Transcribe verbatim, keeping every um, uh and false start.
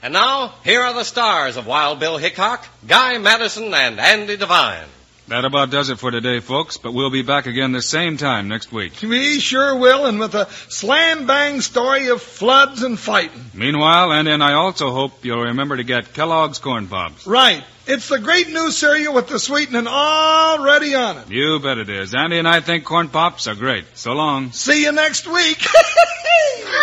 And now, here are the stars of Wild Bill Hickok, Guy Madison, and Andy Devine. That about does it for today, folks, but we'll be back again the same time next week. We sure will, and with a slam-bang story of floods and fighting. Meanwhile, Andy and I also hope you'll remember to get Kellogg's Corn Pops. Right. It's the great new cereal with the sweetening already on it. You bet it is. Andy and I think Corn Pops are great. So long. See you next week.